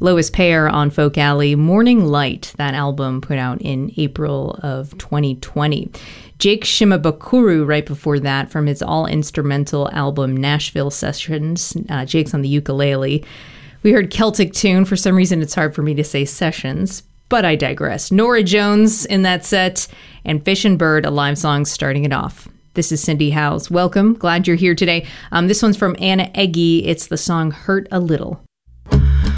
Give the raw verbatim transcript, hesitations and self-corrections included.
Lois Payer on Folk Alley. Morning Light, that album put out in April of twenty twenty. Jake Shimabukuro right before that from his all-instrumental album Nashville Sessions. Uh, Jake's on the ukulele. We heard Celtic Tune. For some reason, it's hard for me to say Sessions, but I digress. Norah Jones in that set, and Fish and Bird, a live song starting it off. This is Cindy Howes. Welcome. Glad you're here today. Um, this one's from Anna Eggy. It's the song Hurt a Little.